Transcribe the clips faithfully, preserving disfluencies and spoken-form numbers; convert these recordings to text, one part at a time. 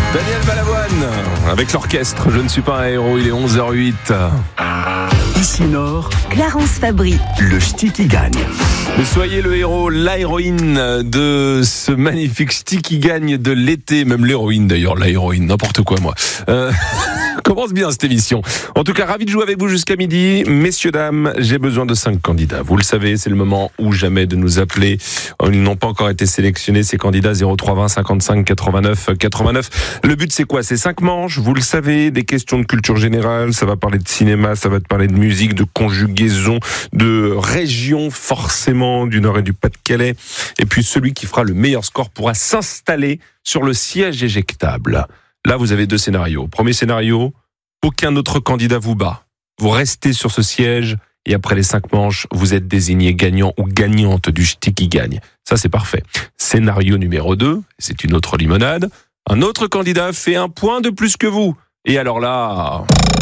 Daniel Balavoine, avec l'orchestre. Je ne suis pas un héros, il est onze heures huit. Ici Nord, Clarence Fabry, le ch'ti qui gagne. Mais soyez le héros, l'héroïne de ce magnifique ch'ti qui gagne de l'été. Même l'héroïne d'ailleurs, l'héroïne, n'importe quoi moi. Euh... Commence bien cette émission. En tout cas, ravi de jouer avec vous jusqu'à midi. Messieurs, dames, j'ai besoin de cinq candidats. Vous le savez, c'est le moment ou jamais de nous appeler. Ils n'ont pas encore été sélectionnés, ces candidats. zéro trois vingt cinquante-cinq quatre-vingt-neuf quatre-vingt-neuf. Le but, c'est quoi? C'est cinq manches, vous le savez, des questions de culture générale. Ça va parler de cinéma, ça va te parler de musique, de conjugaison, de région, forcément, du Nord et du Pas-de-Calais. Et puis, celui qui fera le meilleur score pourra s'installer sur le siège éjectable. Là, vous avez deux scénarios. Premier scénario, aucun autre candidat vous bat. Vous restez sur ce siège et après les cinq manches, vous êtes désigné gagnant ou gagnante du ch'ti qui gagne. Ça, c'est parfait. Scénario numéro deux, c'est une autre limonade. Un autre candidat fait un point de plus que vous. Et alors là...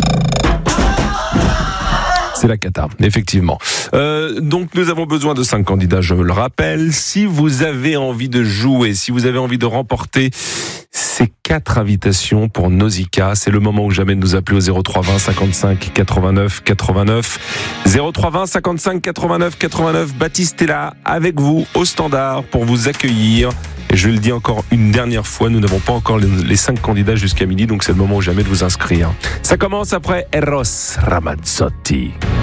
c'est la cata, effectivement. Euh, donc nous avons besoin de cinq candidats, je le rappelle. Si vous avez envie de jouer, si vous avez envie de remporter ces quatre invitations pour Nausicaa, c'est le moment ou jamais de nous appeler au zéro trois vingt cinquante-cinq quatre-vingt-neuf quatre-vingt-neuf. zéro trois vingt cinquante-cinq quatre-vingt-neuf quatre-vingt-neuf. Baptiste est là avec vous au standard pour vous accueillir. Et je le dis encore une dernière fois, nous n'avons pas encore les cinq candidats jusqu'à midi, donc c'est le moment ou jamais de vous inscrire. Ça commence après Eros Ramazzotti.